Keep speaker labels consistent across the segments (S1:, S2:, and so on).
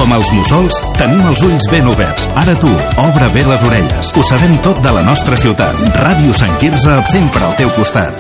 S1: Com els mussols, tenim els ulls ben oberts. Ara tu, obre bé les orelles. Ho sabem tot de la nostra ciutat. Ràdio Sant Quirze, sempre al teu costat.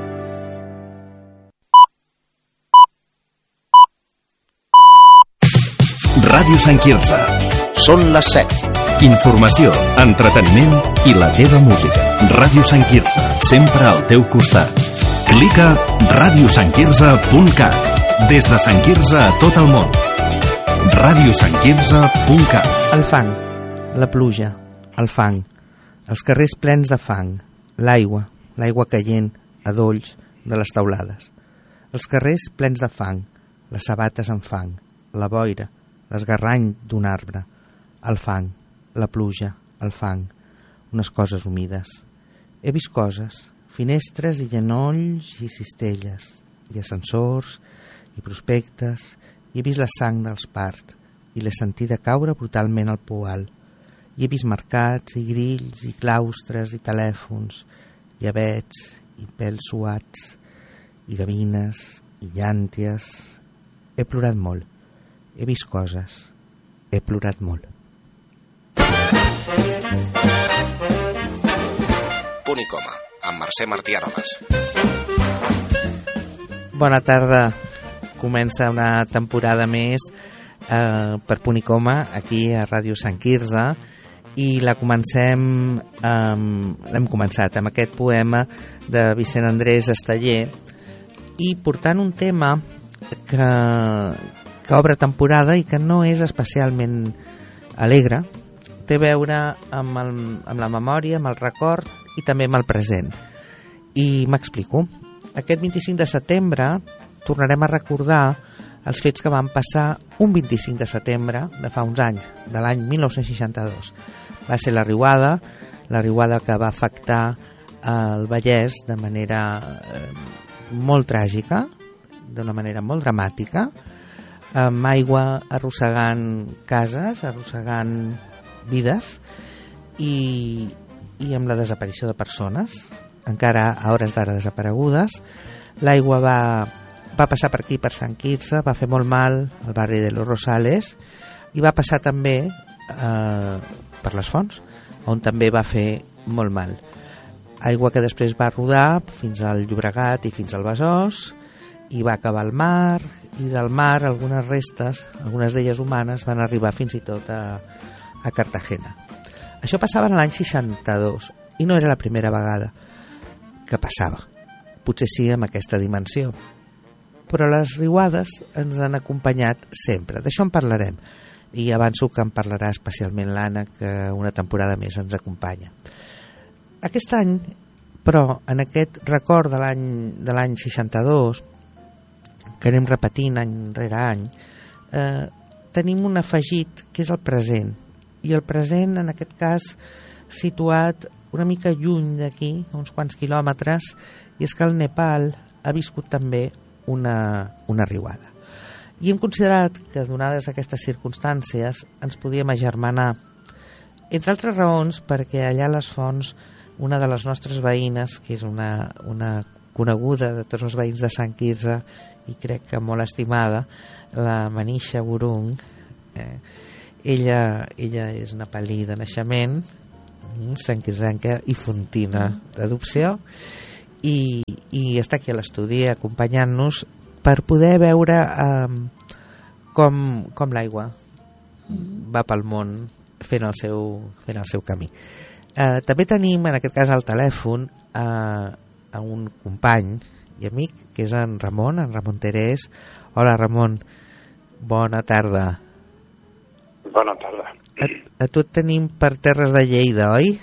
S1: Ràdio Sant Quirze.
S2: Són les 7.
S1: Informació, entreteniment i la teva música. Ràdio Sant Quirze, sempre al teu costat. Clica radiosantquirze.cat. Des de Sant Quirze a tot el món. radiosantquirze.cat.
S3: El fang, la pluja, el fang, els carrers plens de fang, l'aigua caient a dolls de les teulades. Els carrers plens de fang, les sabates amb fang, la boira, l'esgarrany d'un arbre, el fang, la pluja, el fang, unes coses humides. He vist coses, finestres i genolls i cistelles, i ascensors i prospectes, i he vist la sang dels parts i l'he sentida caure brutalment al poal. I he vist mercats i grills i claustres i telèfons i avets i pèls suats i gavines i llànties. He plorat molt. He vist coses. He plorat molt.
S2: Punt i coma, amb Mercè Martí Aroles.
S3: Bona tarda. Comença una temporada més per Punt i coma aquí a Ràdio Sant Quirze i l'hem començat amb aquest poema de Vicent Andrés Esteller i portant un tema que obre temporada i que no és especialment alegre. Té a veure amb la memòria, amb el record i també amb el present. I m'explico. Aquest 25 de setembre tornarem a recordar els fets que van passar un 25 de setembre de fa uns anys, de l'any 1962. Va ser la riuada que va afectar el Vallès de manera molt tràgica, d'una manera molt dramàtica, amb aigua arrossegant cases, arrossegant vides i amb la desaparició de persones, encara a hores d'ara desaparegudes. L'aigua va passar per aquí, per Sant Quirze, va fer molt mal al barri de Los Rosales i va passar també per les Fonts, on també va fer molt mal. Aigua que després va rodar fins al Llobregat i fins al Besòs i va acabar al mar, i del mar algunes restes, algunes d'elles humanes, van arribar fins i tot a Cartagena. Això passava en l'any 62 i no era la primera vegada que passava, potser sí amb aquesta dimensió, però les riuades ens han acompanyat sempre. D'això en parlarem i avanço que en parlarà especialment l'Anna, que una temporada més ens acompanya. Aquest any, però, en aquest record de l'any 62, que anem repetint any rere any, tenim un afegit que és el present, i el present en aquest cas situat una mica lluny d'aquí, uns quants quilòmetres, i és que el Nepal ha viscut també una riuada. I hem considerat que, donades aquestes circumstàncies, ens podíem agermanar, entre altres raons perquè allà a les Fonts una de les nostres veïnes, que és una coneguda de tots els veïns de Sant Quirze i crec que molt estimada, la Manisha Gurung, ella és nepalí de naixement, santquirzenca i fontina d'adopció, i està aquí a l'estudi acompanyant-nos per poder veure com l'aigua va pel món fent el seu camí. També tenim en aquest cas al telèfon a un company i amic que és en Ramon Terés. Hola Ramon, bona tarda.
S4: Bona tarda.
S3: A tu et tenim per terres de Lleida, oi?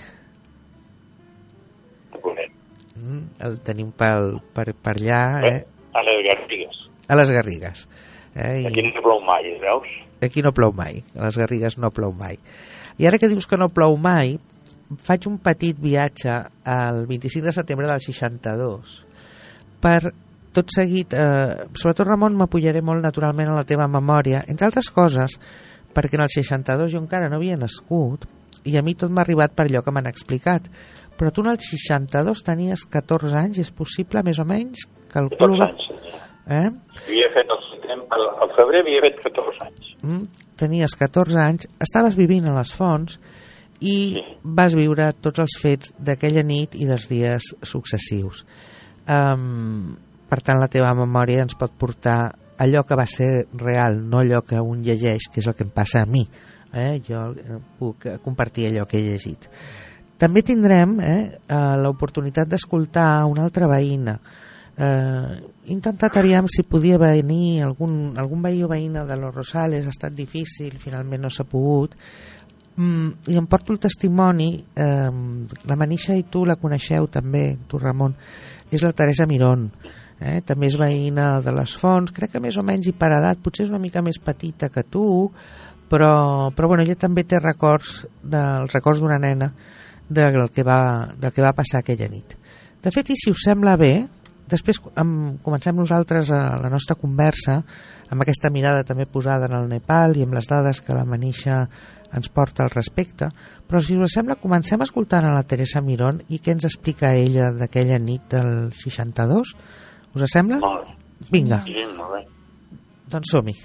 S3: El tenim per allà,
S4: a les Garrigues.
S3: A les Garrigues.
S4: Aquí no plou mai, veus?
S3: Aquí no plou mai, a les Garrigues no plou mai. I ara que dius que no plou mai, faig un petit viatge al 25 de setembre del 62 per tot seguit, sobretot Ramon, m'apoyaré molt naturalment a la teva memòria, entre altres coses perquè en el 62 jo encara no havia nascut i a mi tot m'ha arribat per allò que m'han explicat. Però tu en el 62 tenies 14 anys, és possible, més o menys? Calculo...
S4: 14 anys. Havia fet el setembre, al febrer havia fet 14 anys.
S3: Tenies 14 anys, estaves vivint a les Fonts i vas viure tots els fets d'aquella nit i dels dies successius. Per tant, la teva memòria ens pot portar allò que va ser real, no allò que un llegeix, que és el que em passa a mi. Jo puc compartir allò que he llegit. També tindrem l'oportunitat d'escoltar una altra veïna. He intentat aviam si podia venir algun veí o veïna de Los Rosales. Ha estat difícil, finalment no s'ha pogut, i em porto el testimoni. La Manisha i tu la coneixeu també, tu Ramon, és la Teresa Mirón, també és veïna de les Fonts, crec que més o menys i per edat, potser és una mica més petita que tu, però bueno, ella també té records d'una nena del que va passar aquella nit. De fet, i si us sembla bé, després comencem nosaltres la nostra conversa amb aquesta mirada també posada en el Nepal i amb les dades que la Manisha ens porta al respecte, però si us sembla comencem escoltant a la Teresa Mirón i què ens explica ella d'aquella nit del 62. Us sembla?
S4: Molt bé.
S3: Vinga.
S4: Sí, molt bé.
S3: Doncs som-hi.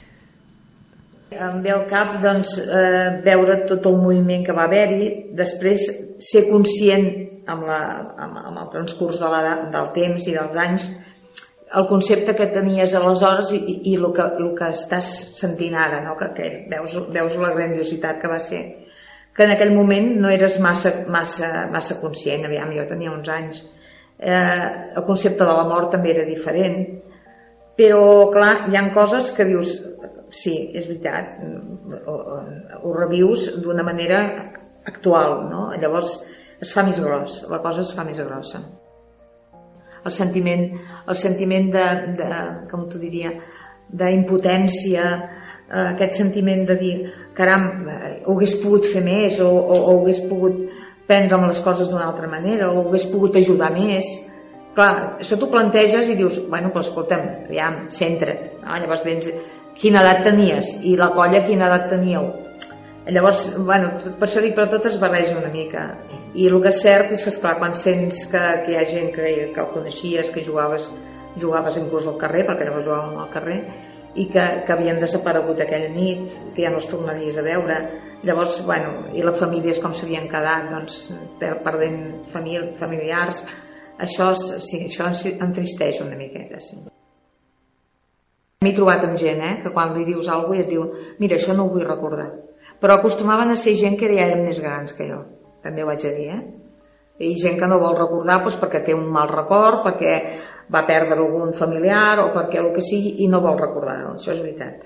S5: Em ve al cap veure tot el moviment que va haver-hi, després ser conscient amb el transcurs del temps i dels anys el concepte que tenies aleshores i el que estàs sentint ara, no? que veus la grandiositat que va ser, que en aquell moment no eres massa conscient. Aviam, jo tenia uns anys, el concepte de la mort també era diferent, però clar, hi ha coses que dius sí, és veritat, ho revius d'una manera actual, no? Llavors es fa més gros, la cosa es fa més grossa. El sentiment de com t'ho diria, d'impotència, aquest sentiment de dir caram, ho hagués pogut fer més o hagués pogut prendre'm les coses d'una altra manera o hagués pogut ajudar més. Clar, això t'ho planteges i dius, bueno, però escolta'm, aviam, centra't, no? Llavors vens, quina edat tenies i la colla quina edat teníeu. Llavors, bueno, per això dic, però tot es barreja una mica. I el que és cert és que, esclar, quan sents que hi ha gent que el coneixies, que jugaves inclús al carrer, perquè llavors jugàvem al carrer, i que havien desaparegut aquella nit, que ja no els tornaries a veure. Llavors, bueno, i les famílies com s'havien quedat, doncs, perdent familiars, això entristeix una miqueta, sí. M'he trobat amb gent, que quan li dius alguna cosa i et diu, mira, això no ho vull recordar. Però acostumaven a ser gent que ja eren més grans que jo, també ho haig de dir, i gent que no vol recordar perquè té un mal record, perquè va perdre algun familiar o perquè el que sigui i no vol recordar-ho, això és veritat.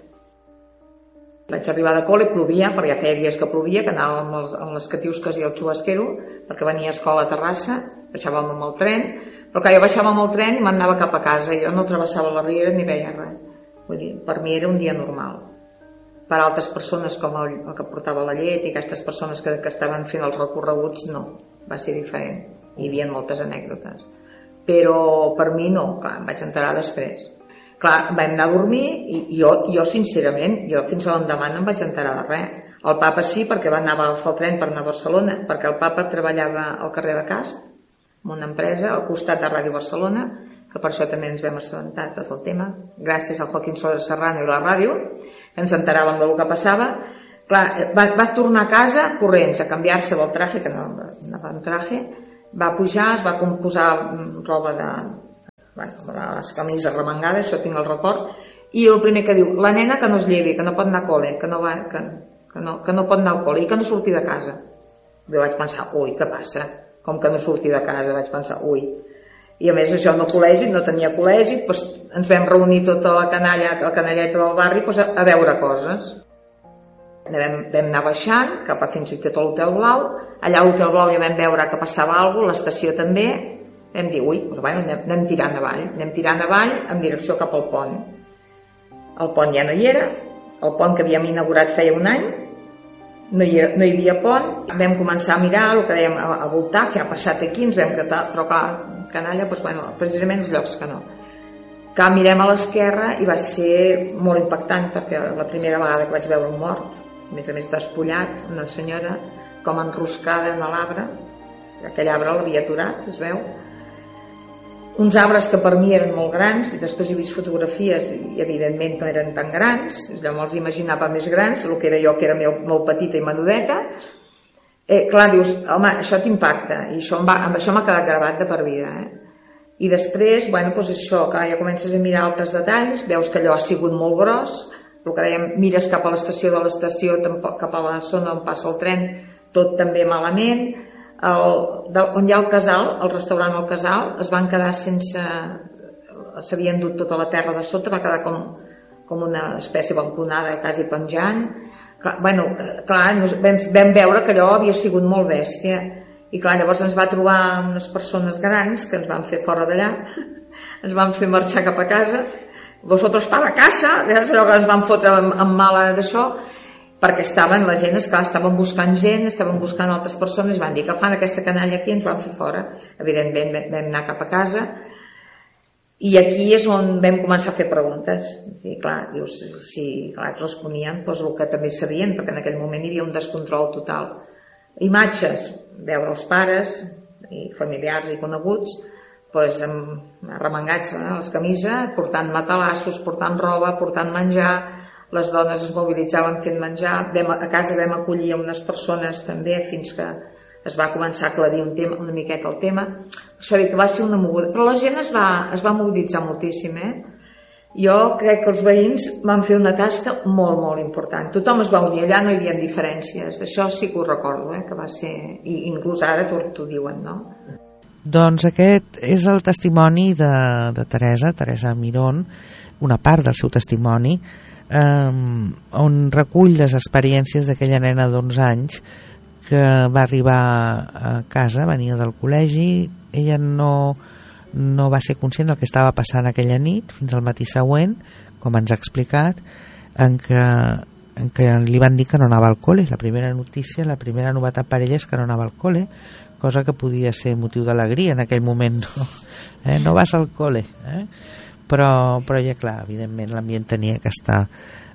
S5: Vaig arribar de col·le, plovia, perquè ja feia dies que plovia, que anàvem amb les catiusques i el xubasquero, perquè venia a escola a Terrassa, baixàvem amb el tren, però que jo baixava amb el tren i m'anava cap a casa, jo no travessava la riera ni veia res. Vull dir, per mi era un dia normal. Per altres persones com el que portava la llet i aquestes persones que estaven fent els recorreguts, no, va ser diferent. Hi havia moltes anècdotes. Però per mi no, clar, em vaig enterar després. Clar, vam anar a dormir i jo sincerament, fins a l'endemà no em vaig enterar de res. El papa sí, perquè va anar a agafar el tren per anar a Barcelona, perquè el papa treballava al carrer de Casp, en una empresa, al costat de Ràdio Barcelona, que per això també ens vam assabentar tot el tema, gràcies al Joaquín Soler Serrano i la ràdio, que ens enteràvem del que passava. Clar, va tornar a casa corrents, a canviar-se del traje, que no anava en traje, va pujar, es va posar roba les camises remengades, això tinc el record, i el primer que diu, la nena que no es llevi, que no pot anar a col·le, que no pot anar al col·le i que no surti de casa. Jo vaig pensar, ui, què passa? Com que no surti de casa? Vaig pensar, ui. I a més això no tenia col·legi, doncs ens vam reunir tota la canalleta del barri a veure coses. Vam anar baixant cap a fins i tot a l'Hotel Blau, allà a l'Hotel Blau ja vam veure que passava alguna cosa, l'estació també, vam dir, ui, doncs bueno, anem tirant avall en direcció cap al pont. El pont ja no hi era, el pont que havíem inaugurat feia un any, no hi havia pont, vam començar a mirar el que dèiem, a voltar, què ha passat aquí, ens vam quedar, però clar, canalla, doncs, bueno, precisament els llocs que no. Que mirem a l'esquerra i va ser molt impactant, perquè la primera vegada que vaig veure un mort, a més despullat, una senyora com enroscada en l'arbre, aquell arbre l'havia aturat, es veu, uns arbres que per mi eren molt grans, i després he vist fotografies i evidentment no eren tan grans, llavors imaginava més grans, el que era jo, que era molt petita i menudeta. Clar, dius, home, això t'impacta, i amb això m'ha quedat gravat de per vida, I després, bueno, doncs això, clar, ja comences a mirar altres detalls, veus que allò ha sigut molt gros, el que dèiem, mires cap a l'estació, de l'estació cap a la zona on passa el tren, tot també malament. On hi ha el casal, el restaurant El Casal, es van quedar sense... s'havien dut tota la terra de sota, va quedar com una espècie balconada, quasi penjant. Bueno, clar, vam veure que allò havia sigut molt bèstia, i clar, llavors ens va trobar unes persones grans que ens van fer fora d'allà, ens van fer marxar cap a casa. Vosotros para casa, és allò que ens van fotre amb mala d'això, perquè la gent, esclar, estaven buscant gent, estaven buscant altres persones, van dir que fan aquesta canalla aquí, ens van fer fora. Evidentment vam anar cap a casa, i aquí és on vam començar a fer preguntes. I clar, dius, si responien doncs el que també sabien, perquè en aquell moment hi havia un descontrol total. Imatges, veure els pares i familiars i coneguts doncs arremangats a les camises, portant matalassos, portant roba, portant menjar. Les dones es mobilitzaven fent menjar. A casa vam acollir unes persones també fins que es va començar a aclarir una miqueta el tema. Això dic que va ser una moguda, però la gent es va mobilitzar moltíssim. Jo crec que els veïns van fer una tasca molt, molt important. Tothom es va unir, allà no hi havia diferències. Això sí que ho recordo, que va ser... I inclús ara t'ho diuen, no?
S3: Doncs aquest és el testimoni de Teresa Mirón, una part del seu testimoni, on recull les experiències d'aquella nena d'11 anys que va arribar a casa, venia del col·legi. Ella no va ser conscient del que estava passant aquella nit fins al matí següent, com ens ha explicat, en què li van dir que no anava al col·le. La primera notícia, la primera novetat per ella és que no anava al col·le, cosa que podia ser motiu d'alegria en aquell moment. No vas al col·le, però ja clar, evidentment l'ambient tenia que estar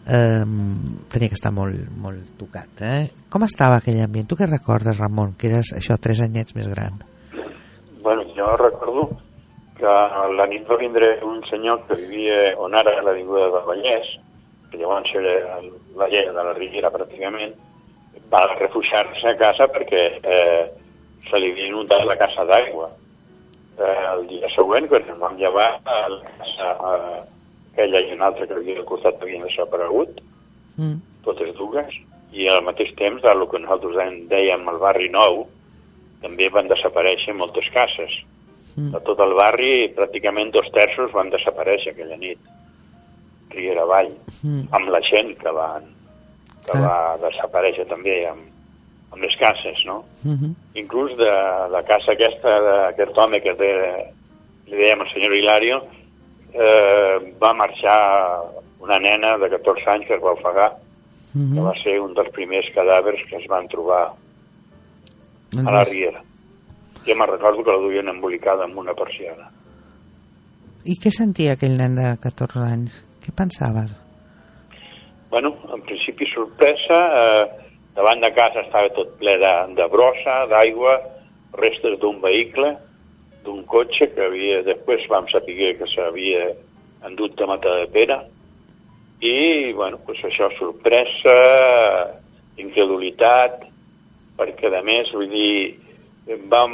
S3: molt, molt tocat. Com estava aquell ambient? Tu què recordes, Ramon, que eres això 3 anyets més gran?
S4: Bueno, jo recordo que la nit va vindre un senyor que vivia on ara l'avinguda del Vallès, que llavors era la llera de la Riera pràcticament, va refugiar-se a casa perquè se li havia inundat la casa d'aigua. El dia següent, quan ens vam llevar, a la casa aquella i una altra que havia al costat havien desaparegut, totes dues, i al mateix temps, el que nosaltres dèiem el barri nou, també van desaparèixer moltes cases. De tot el barri, pràcticament 2/3 van desaparèixer aquella nit, Riera avall, amb la gent que va desaparèixer també amb les cases, no? Inclús de la casa aquesta d'aquest home que li dèiem el senyor Hilario, va marxar una nena de 14 anys que es va ofegar, que va ser un dels primers cadàvers que es van trobar a la Riera. Jo me'n recordo que la duien embolicada amb una persiana.
S3: I què sentia aquell nen de 14 anys? Què pensaves?
S4: Bueno, en principi sorpresa. Davant de casa estava tot ple de brossa, d'aigua, restes d'un vehicle, d'un cotxe que després vam saber que s'havia endut de Matadepera. I, bueno, doncs això, sorpresa, incredulitat, perquè, a més, vull dir, va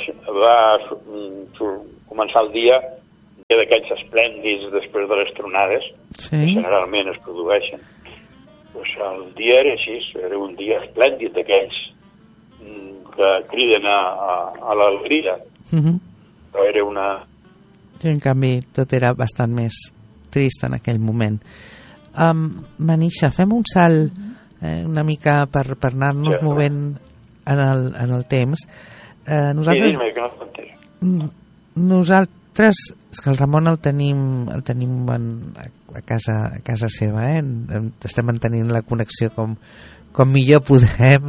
S4: començar el dia d'aquells esplèndids després de les tronades, que generalment es produeixen. Pues el dia era així, era un dia esplèndid d'aquells que criden a l'alegria, però era una...
S3: I en canvi tot era bastant més trist en aquell moment. Manisha, fem un salt una mica per anar-nos movent en el temps.
S4: Nosaltres... Sí, dime, que no t'entenc.
S3: Nosaltres, és que el Ramon el tenim a casa seva, estem mantenint la connexió com millor podem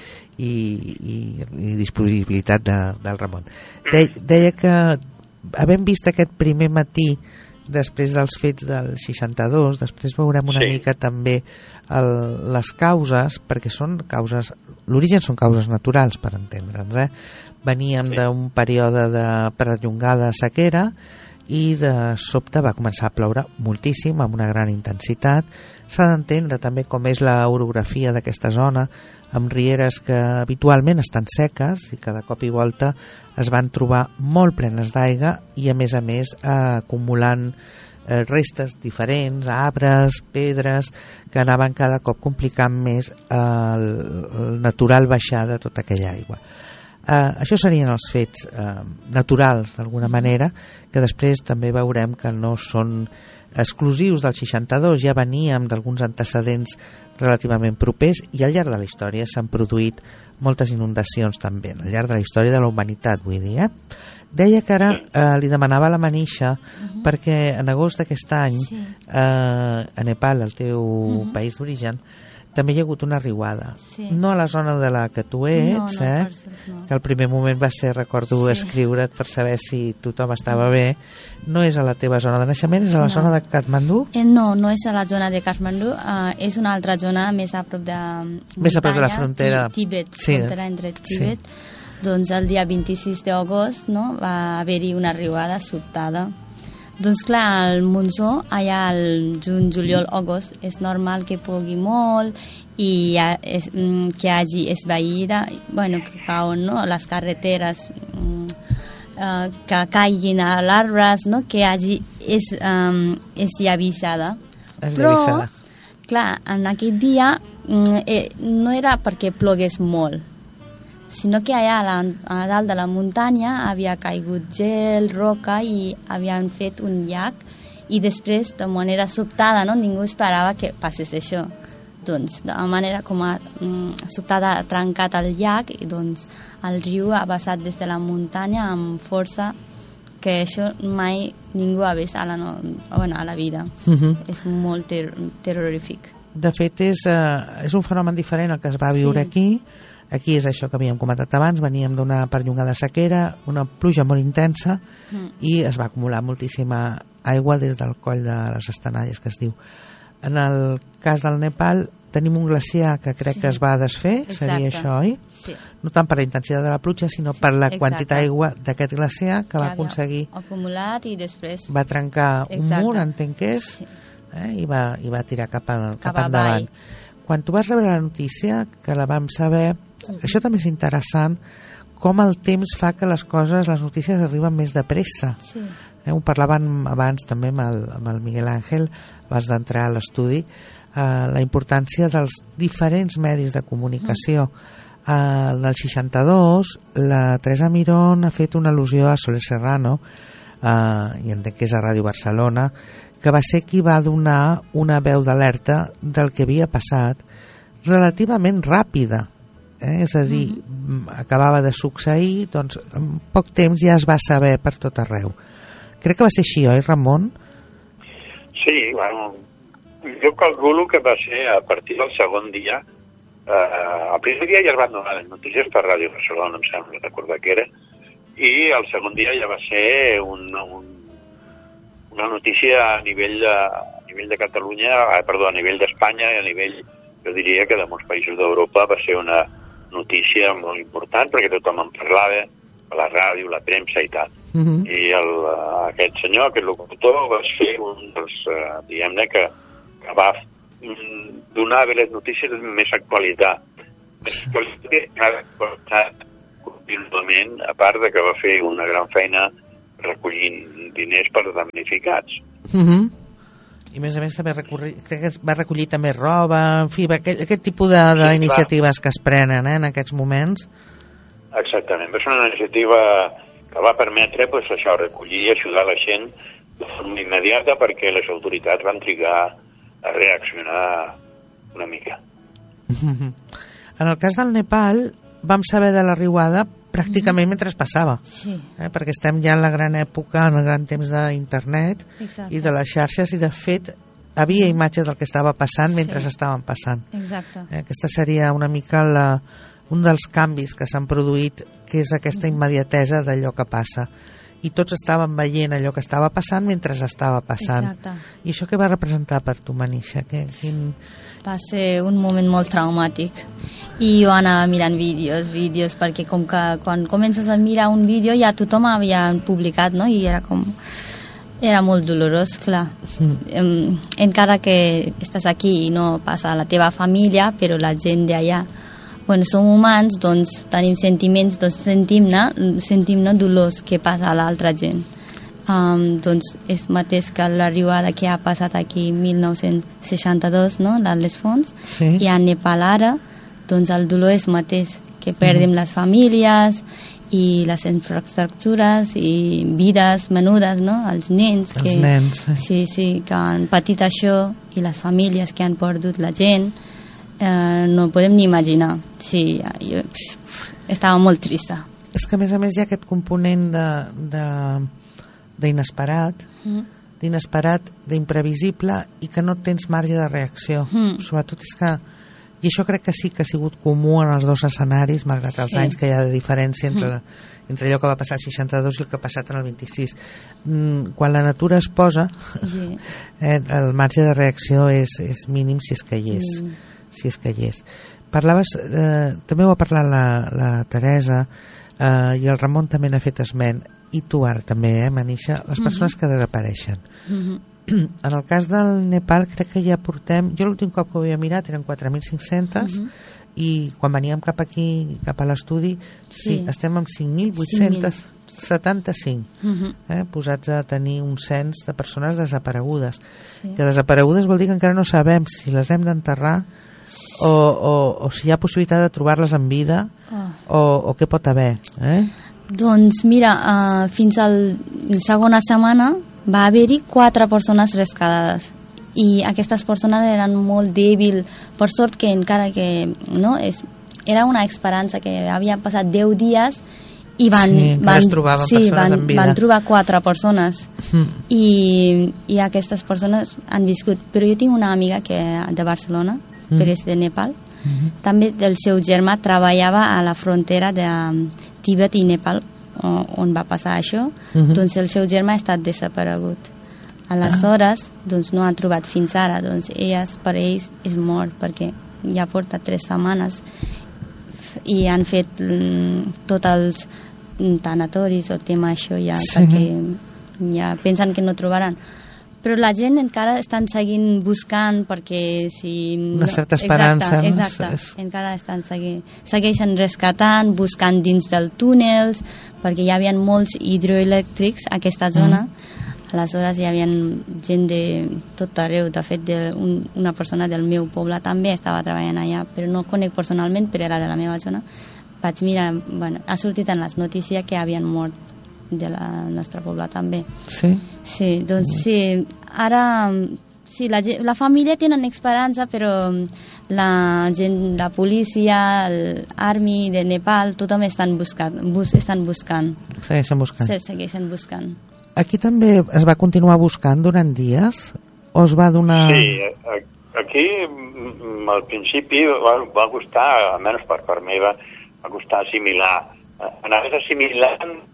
S3: i disponibilitat del Ramon. Deia que havent vist aquest primer matí després dels fets del 62, després veurem una mica també les causes, perquè són causes, l'origen són causes naturals, per entendre'ns, Veníem d'un període de perllongada sequera i de sobte va començar a ploure moltíssim, amb una gran intensitat. S'ha d'entendre també com és l'orografia d'aquesta zona, amb rieres que habitualment estan seques i que de cop i volta es van trobar molt plenes d'aigua i a més acumulant restes diferents, arbres, pedres, que anaven cada cop complicant més el natural baixar de tota aquella aigua. Això serien els fets naturals d'alguna manera, que després també veurem que no són exclusius del 62, ja veníem d'alguns antecedents relativament propers i al llarg de la història s'han produït moltes inundacions també, al llarg de la història de la humanitat, vull dir. Deia que ara li demanava a la Manisha perquè en agost d'aquest any a Nepal, el teu país d'origen, també hi ha hagut una riuada. No a la zona de la que tu ets, que al primer moment va ser, recordo, escriure't per saber si tothom estava bé. No és a la teva zona de naixement, és a la zona de Katmandú?
S6: No és a la zona de Katmandú, és una altra zona més a prop de
S3: la frontera.
S6: Tibet, frontera entre Tibet. Doncs el dia 26 d'agost va haver-hi una riuada sobtada. Doncs clar, el monsó, allà al juny, juliol, agost, és normal que pugui molt i que hagi esvaïda, que cauen les carreteres, que caiguin a arbres, que hagi esllavissada. Però, clar, en aquell dia no era perquè plogués molt, sinó que allà a dalt de la muntanya havia caigut gel, roca i havien fet un llac i després de manera sobtada, ningú esperava que passés això. Doncs de manera com sobtada ha trencat el llac i doncs el riu ha vessat des de la muntanya amb força que això mai ningú ha vist a la vida. És molt terrorífic.
S3: De fet és un fenomen diferent el que es va viure aquí. Aquí és això que havíem comentat abans, veníem d'una perllongada sequera, una pluja molt intensa i es va acumular moltíssima aigua des del coll de les Estenalles, que es diu. En el cas del Nepal tenim un glaciar que crec que es va desfer, seria això, oi?
S6: Sí.
S3: No tant per la intensitat de la pluja, sinó per la quantitat d'aigua d'aquest glaciar que va aconseguir...
S6: acumulat i després...
S3: Va trencar un mur, entenc que és, i va tirar cap endavant. Quan tu vas rebre la notícia, que la vam saber... Això també és interessant, com el temps fa que les notícies arriben més de pressa. Ho parlàvem abans també amb el Miguel Ángel, abans d'entrar a l'estudi, la importància dels diferents medis de comunicació. Del 62, la Teresa Mirón ha fet una al·lusió a Soler Serrano, i entenc que és a Ràdio Barcelona, que va ser qui va donar una veu d'alerta del que havia passat relativament ràpida. És a dir, acabava de succeir, doncs en poc temps ja es va saber per tot arreu. Crec que va ser així, oi, Ramon?
S4: Sí, jo calculo que va ser a partir del segon dia. El primer dia ja es van donar les notícies per Ràdio Barcelona, em sembla, recordar que era, i el segon dia ja va ser una notícia a nivell de Catalunya, a nivell d'Espanya i a nivell, jo diria que de molts països d'Europa va ser una notícia molt important perquè tothom en parlava, a la ràdio, la premsa i tal. I aquest senyor, aquest locutor, va ser un dels, diguem-ne, que va donar les notícies de més actualitat. Més actualitat contínuament, a part de que va fer una gran feina recollint diners per damnificats.
S3: I a més també va recollir també roba, en fi, aquest tipus d'iniciatives que es prenen en aquests moments.
S4: Exactament, va ser una iniciativa que va permetre això, recollir i ajudar la gent de forma immediata perquè les autoritats van trigar a reaccionar una mica.
S3: En el cas del Nepal vam saber de la riuada pràcticament mentre es passava, perquè estem ja en la gran època, en el gran temps d'internet i de les xarxes, i de fet havia imatges del que estava passant mentre estaven passant. Aquesta seria una mica un dels canvis que s'han produït, que és aquesta immediatesa d'allò que passa. i tots estàvem veient allò que estava passant mentre estava passant.
S6: Exacte.
S3: I això què va representar per tu, Manisha?
S6: Va ser un moment molt traumàtic i jo anava mirant vídeos, perquè com que quan comences a mirar un vídeo ja tothom havia publicat, no? I era molt dolorós, clar. Encara que estàs aquí i no passa a la teva família, però la gent d'allà, bueno, som humans, doncs tenim sentiments, doncs sentim dolors que passa a l'altra gent. Doncs és mateix que l'arribada que ha passat aquí en 1962, no?, de les fonts,
S3: sí.
S6: I a Nepal ara, doncs el dolor és mateix, que perdem les famílies i les infraestructures i vides menudes, no?, els nens.
S3: Els nens.
S6: Sí, que han patit això, i les famílies que han perdut la gent, no podem ni imaginar. Sí, jo estava molt trista.
S3: És que a més hi ha aquest component d'inesperat, d'imprevisible, i que no tens marge de reacció. Sobretot és que, i això crec que sí que ha sigut comú en els dos escenaris, malgrat els anys que hi ha de diferència entre allò que va passar al 62 i el que ha passat en el 26. Quan la natura es posa, el marge de reacció és mínim, si és que hi és. Si és que hi és. Parlaves, també ho ha parlat la Teresa, i el Ramon també n'ha fet esment, i tu ara també, Manisha, les persones que desapareixen. En el cas del Nepal crec que ja portem, jo l'últim cop que ho havia mirat eren 4.500, i quan veníem cap aquí, cap a l'estudi, sí, estem amb 5.875, posats a tenir un cens de persones desaparegudes. Que desaparegudes vol dir que encara no sabem si les hem d'enterrar o si hi ha possibilitat de trobar-les en vida o què pot haver.
S6: Doncs mira, fins a la segona setmana va haver-hi 4 persones rescatades, i aquestes persones eren molt dèbils, per sort que encara que no, era una esperança que havien passat 10 dies i van trobar 4 persones i aquestes persones han viscut. Però jo tinc una amiga de Barcelona, però és de Nepal. També el seu germà treballava a la frontera de Tibet i Nepal, on va passar això. Doncs el seu germà ha estat desaparegut. Aleshores, doncs no han trobat fins ara. Doncs per ells és mort, perquè ja porta 3 setmanes i han fet tots els tanatoris o tema això ja, perquè ja pensen que no trobaran. Però la gent encara estan seguint buscant, perquè si...
S3: Una certa esperança.
S6: Exacte. Encara estan segueixen rescatant, buscant dins dels túnels, perquè hi havia molts hidroelèctrics a aquesta zona. Aleshores hi havia gent de tot arreu. De fet, una persona del meu poble també estava treballant allà, però no conec personalment, però era de la meva zona. Vaig mirar, ha sortit en les notícies que havien mort de la nostra poble també. Sí, doncs sí, ara sí, la família tenen esperança, però la gent, la policia, l'Army de Nepal, tothom estan buscant. Segueixen buscant.
S3: Aquí també es va continuar buscant durant dies? O es va donar...
S4: Sí, aquí al principi va costar, almenys per part meva, va costar assimilar. Anaves assimilant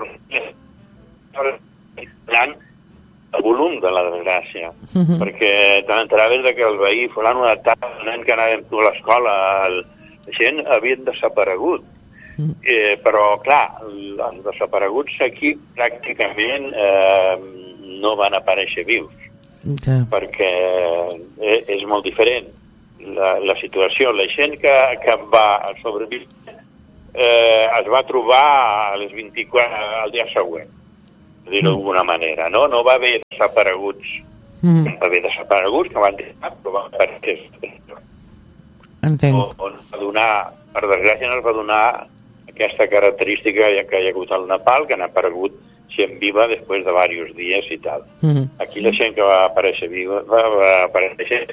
S4: el volum de la desgràcia, perquè t'enteraves que el veí fulano de tal, el nen que anava amb tu a l'escola, la gent havien desaparegut. Però clar, els desapareguts aquí pràcticament no van aparèixer vius, perquè és molt diferent la situació. La gent que va sobreviure es va trobar a les 24 al dia següent, dir-ho d'alguna manera, no? No va haver desapareguts, va haver desapareguts que van deixar, però van aparèixer.
S3: Entenc.
S4: On va donar, per desgràcia, no es va donar aquesta característica que hi ha hagut al Nepal, que han aparegut gent viva després de diversos dies i tal. Aquí la gent que va aparèixer viva va aparèixer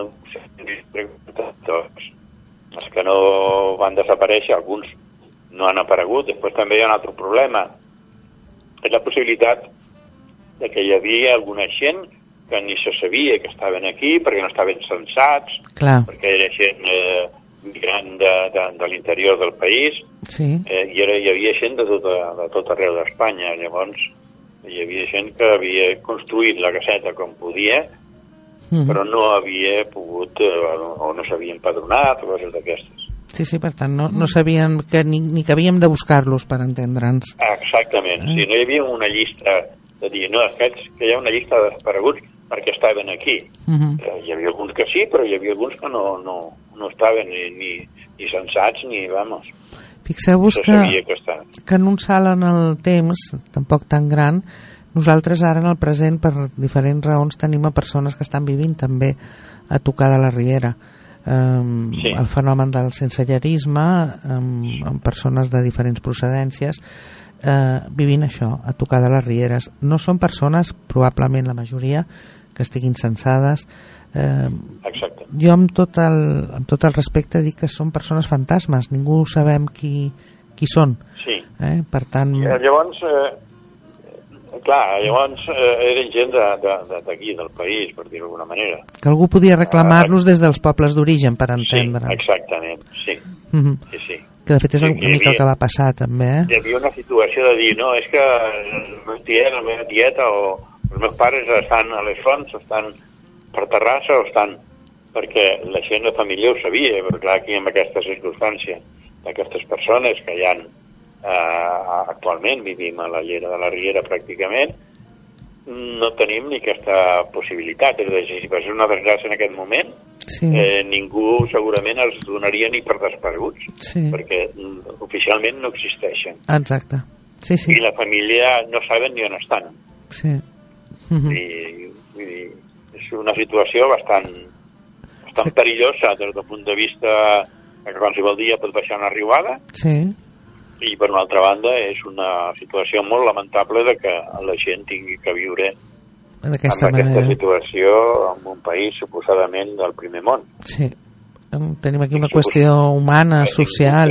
S4: tots. Els que no van desaparèixer, alguns no han aparegut. Després també hi ha un altre problema. És la possibilitat de que hi havia alguna gent que ni se sabia que estaven aquí perquè no estaven censats, perquè era gent migrant de l'interior del país,
S3: Sí.
S4: I hi havia gent de tot arreu d'Espanya. Llavors hi havia gent que havia construït la caseta com podia, però no havia pogut o no s'havia empadronat o coses d'aquestes.
S3: Sí, per tant, no sabien que ni que havíem de buscar-los, per entendre'ns.
S4: Exactament, sí, no hi havia una llista de dir, no, aquests que hi ha una llista de desapareguts perquè estaven aquí. Hi havia alguns que sí, però hi havia alguns que no estaven ni censats ni, vamos.
S3: Fixeu-vos que en un salt en el temps, tampoc tan gran, nosaltres ara en el present, per diferents raons, tenim a persones que estan vivint també a tocar de la Riera. El fenomen del sensellarisme, amb persones de diferents procedències, vivint això, a tocar de les Rieres. No són persones, probablement la majoria, que estiguin censades.
S4: Exacte.
S3: Jo amb tot el respecte dic que són persones fantasmes, ningú sabem qui són.
S4: Sí.
S3: Per tant...
S4: Llavors eren gent d'aquí, del país, per dir-ho d'alguna manera.
S3: Que algú podia reclamar-los des dels pobles d'origen, per entendre.
S4: Sí, exactament, sí. Sí.
S3: Que de fet és una mica el que va passar, també.
S4: Hi havia una situació de dir, no, és que la meva tieta o els meus pares estan a les fonts, estan per Terrassa o estan... Perquè la gent de família ho sabia, però clar, aquí amb aquesta circumstància d'aquestes persones que hi ha actualment, vivim a la llera de la Riera pràcticament, no tenim ni aquesta possibilitat. És a dir, si passés una desgràcia en aquest moment, ningú segurament els donaria ni per desapareguts, perquè oficialment no existeixen.
S3: Exacte. Sí.
S4: I la família no saben ni on estan.
S3: Sí.
S4: I és una situació bastant perillosa des del punt de vista que qualsevol dia pot baixar una riuada.
S3: Sí.
S4: I per una altra banda és una situació molt lamentable de que la gent tingui que viure
S3: d'aquesta
S4: situació en un país suposadament del primer món.
S3: Sí, tenim aquí una qüestió humana, social,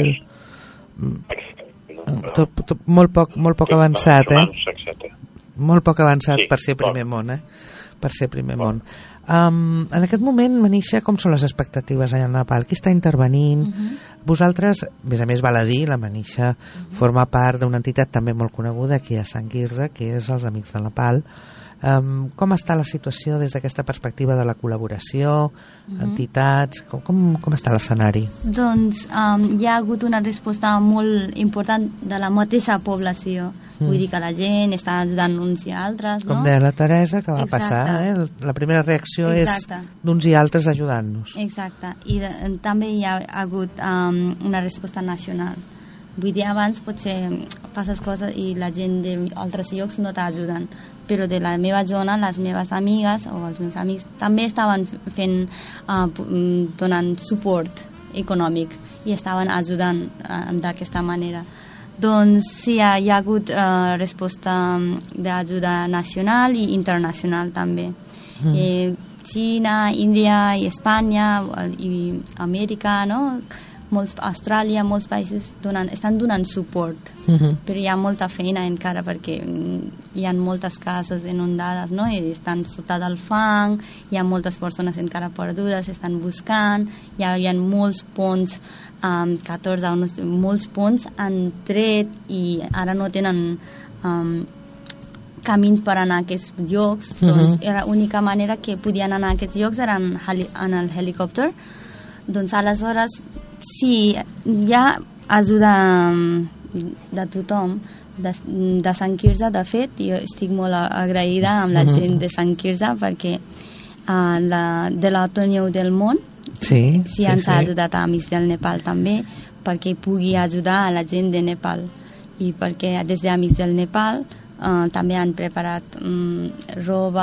S3: molt poc avançat, molt poc avançat per ser primer món, per ser primer món. En aquest moment, Manisha, com són les expectatives allà al Nepal? Qui està intervenint? Vosaltres, a més val a dir, la Manisha forma part d'una entitat també molt coneguda aquí a Sant Quirze, que és els Amics del Nepal. Com està la situació des d'aquesta perspectiva de la col·laboració, entitats, com està l'escenari?
S6: Doncs hi ha hagut una resposta molt important de la mateixa població. Vull dir que la gent està ajudant uns i altres, no?
S3: Com deia la Teresa, que va passar, la primera reacció és d'uns i altres ajudant-nos.
S6: Exacte, i també hi ha hagut una resposta nacional. Vull dir, abans potser passes coses i la gent d'altres llocs no t'ajuden, però de la meva zona, les meves amigues o els meus amics també estaven donant suport econòmic i estaven ajudant d'aquesta manera. Doncs sí, hi ha hagut resposta d'ajuda nacional i internacional també. Xina, Índia i Espanya i Amèrica, no? Austràlia, molts països estan donant suport, però hi ha molta feina encara perquè hi ha moltes cases inundades, no? I estan sota del fang, hi ha moltes persones encara perdudes, estan buscant, hi ha molts ponts, 14 o molts ponts han tret i ara no tenen camins per anar a aquests llocs, doncs era l'única manera que podien anar a aquests llocs era en el helicòpter. Doncs aleshores sí, hi ha ajuda de tothom de Sant Quirze. De fet, jo estic molt agraïda amb la gent de Sant Quirze perquè de l'Ateneu del Món ens ha ajudat a Amics del Nepal també perquè pugui ajudar a la gent de Nepal i perquè des d'Amics del Nepal també han preparat roba